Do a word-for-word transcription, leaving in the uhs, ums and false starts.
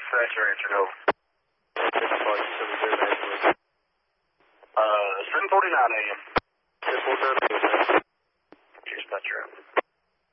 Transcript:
Dispatch your answer, no. Uh, Uh, seven forty-nine a m ten forty-nine a m